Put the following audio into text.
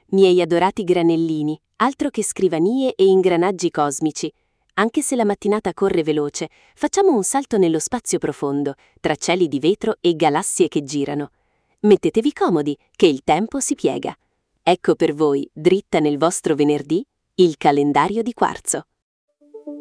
Miei adorati granellini, altro che scrivanie e ingranaggi cosmici. Anche se la mattinata corre veloce, facciamo un salto nello spazio profondo, tra cieli di vetro e galassie che girano. Mettetevi comodi, che il tempo si piega. Ecco per voi, dritta nel vostro venerdì, il calendario di quarzo.